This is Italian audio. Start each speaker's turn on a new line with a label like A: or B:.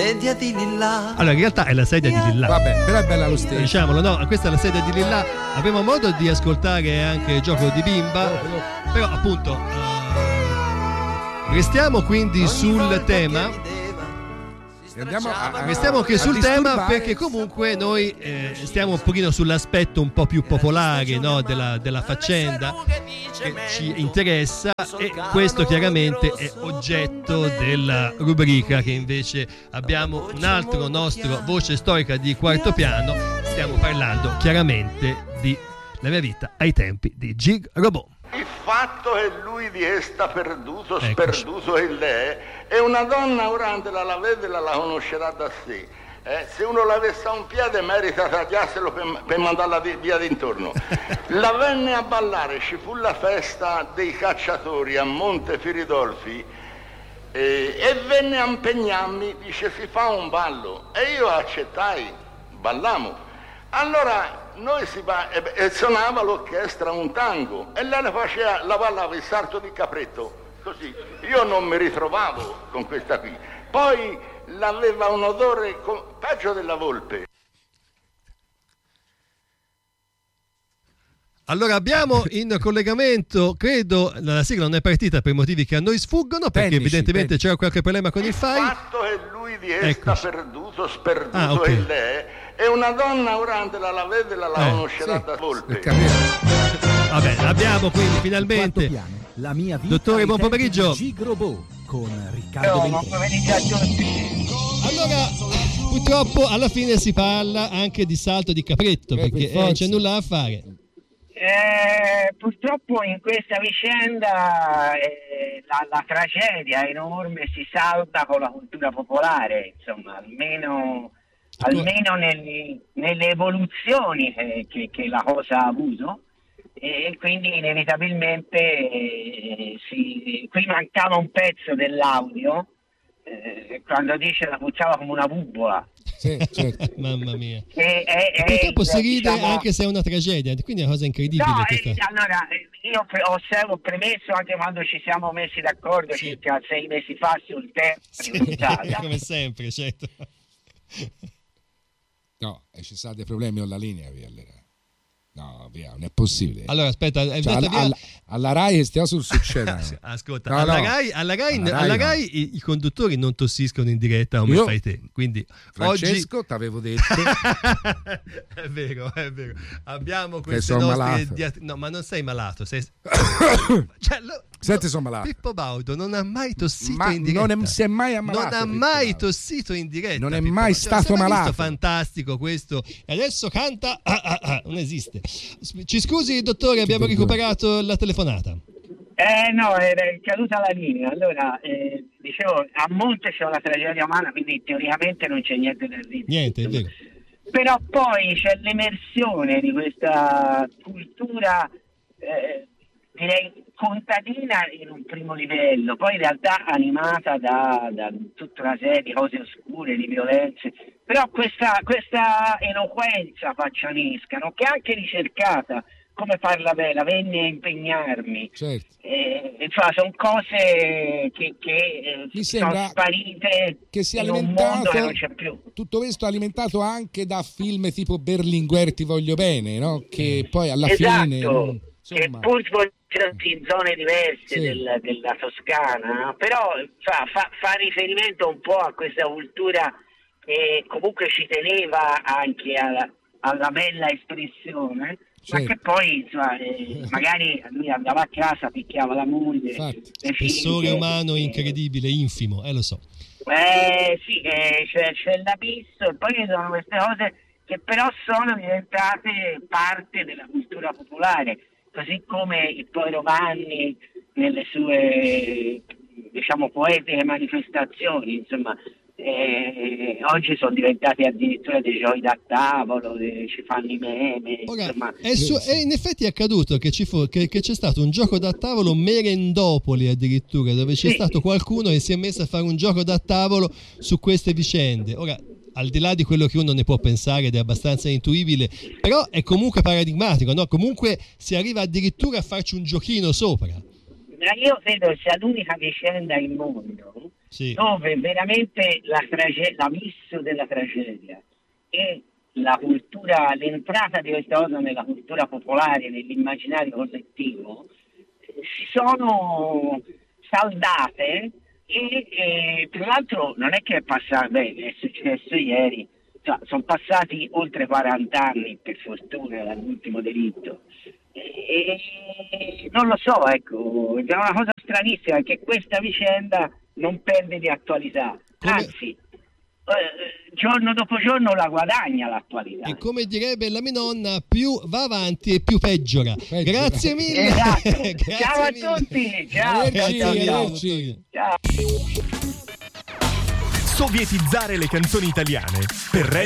A: sedia di Lillà.
B: Allora, in realtà è la sedia di Lillà.
C: Vabbè, però è bella lo stesso.
B: Diciamolo, no, questa è la sedia di Lillà. Abbiamo modo di ascoltare anche il gioco di bimba, però appunto restiamo quindi sul tema. Restiamo anche sul tema, perché comunque noi stiamo un pochino sull'aspetto un po' più popolare, no, della faccenda che ci interessa, e questo chiaramente è oggetto della rubrica che invece abbiamo un altro nostro voce storica di quarto piano. Stiamo parlando chiaramente di La mia vita ai tempi di Gig Robot.
D: Il fatto che lui di sta perduto,
B: Eccoci.
D: sperduto e lei, è una donna orandela la vedela la conoscerà da sé. Se uno l'avesse a un piede merita tagliarselo per mandarla via dintorno. La venne a ballare, ci fu la festa dei cacciatori a Monte Firidolfi e venne a impegnarmi, dice si fa un ballo, e io accettai, ballamo. Allora noi e suonava l'orchestra un tango e lei la ballava il sarto di capretto, così. Io non mi ritrovavo con questa qui. Poi l'aveva un odore peggio della volpe.
B: Allora abbiamo in collegamento, credo, la sigla non è partita per motivi che a noi sfuggono, perché evidentemente c'era qualche problema con il file.
D: Il fatto che lui di sta perduto, sperduto
B: okay.
D: e lei è una donna orandela la vedela la conoscerà da volpe.
B: Vabbè, abbiamo quindi finalmente
E: La mia vita
B: dottore, buon
E: ai tempi
B: pomeriggio.
E: di Gig Robot con Riccardo
D: Buon pomeriggio a tutti.
B: Allora, purtroppo alla fine si parla anche di salto di capretto, perché c'è nulla da fare.
F: Purtroppo in questa vicenda la tragedia enorme si salta con la cultura popolare, insomma, almeno nelle evoluzioni che la cosa ha avuto, e quindi inevitabilmente qui mancava un pezzo dell'audio, quando dice la puzzava come una bubola.
C: Sì, certo.
B: Mamma mia.
F: Purtroppo
B: si ride, diciamo, anche se è una tragedia, quindi è una cosa incredibile.
F: No, allora io osservo, premesso anche quando ci siamo messi d'accordo circa 6 mesi fa sul tema,
B: come sempre, certo.
C: No, ci sono dei problemi con la linea, via allora. No, via, non è possibile.
B: Allora, aspetta,
C: alla Rai stiamo sul succede.
B: Ascolta, alla Rai i conduttori non tossiscono in diretta come fai te. Quindi
C: Francesco,
B: oggi
C: t'avevo detto.
B: È vero. Abbiamo queste nostre no, ma non sei malato, sei
C: Senti, sono malato.
B: Pippo Baudo non ha mai tossito in diretta.
C: Non si è mai ammalato.
B: Non ha mai tossito in diretta.
C: Non è mai stato malato.
B: Fantastico questo. E adesso canta. Non esiste. Ci scusi, dottore, abbiamo recuperato la telefonata.
F: No, era caduta la linea. Allora, dicevo, a monte c'è una tragedia umana, quindi teoricamente non c'è niente da dire.
B: Niente, è vero.
F: Però poi c'è l'emersione di questa cultura, direi contadina in un primo livello, poi in realtà animata da tutta una serie di cose oscure, di violenze, però questa eloquenza faccianesca, no? Che è anche ricercata, come farla bella, venne a impegnarmi,
C: certo.
F: Insomma, sono cose che
C: mi
F: sono
C: sembra
F: sparite
C: che sia
F: in un mondo che non c'è più.
C: Tutto questo alimentato anche da film tipo Berlinguer Ti voglio bene, no? Che poi alla fine
F: che pur in zone diverse della Toscana, però fa riferimento un po' a questa cultura che comunque ci teneva anche alla bella espressione, ma che poi magari lui andava a casa, picchiava la moglie,
B: spessore umano incredibile, infimo, lo so.
F: Sì, c'è l'abisso, e poi ci sono queste cose che però sono diventate parte della cultura popolare, così come il povero Vanni nelle sue, diciamo, poetiche manifestazioni, insomma, oggi sono diventati addirittura dei giochi da tavolo, ci fanno i meme. Insomma.
B: E in effetti è accaduto che c'è stato un gioco da tavolo Merendopoli addirittura, dove c'è stato qualcuno che si è messo a fare un gioco da tavolo su queste vicende. Ora, al di là di quello che uno ne può pensare ed è abbastanza intuibile, però è comunque paradigmatico, no? Comunque si arriva addirittura a farci un giochino sopra.
F: Ma io credo sia l'unica vicenda al mondo
B: Sì.
F: dove veramente l'abisso della tragedia e la cultura, l'entrata di questa cosa nella cultura popolare, nell'immaginario collettivo, si sono saldate e tra l'altro non è che è passato, è successo ieri, cioè, sono passati oltre 40 anni per fortuna dall'ultimo delitto. E non lo so, ecco, è una cosa stranissima che questa vicenda non perde di attualità, anzi giorno dopo giorno la guadagna l'attualità.
B: E come direbbe la mia nonna, più va avanti e più peggiora. Grazie mille.
F: Esatto.
B: Grazie
F: Ciao a
B: mille.
F: tutti, ciao.
C: Arrivederci.
F: Ciao.
A: Sovietizzare le canzoni italiane per